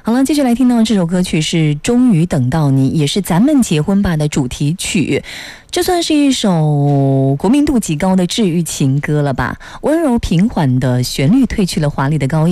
好了，接下来听到这首歌曲是《终于等到你》，也是咱们结婚吧的主题曲。这算是一首国民度极高的治愈情歌了吧？温柔平缓的旋律褪去了华丽的高音。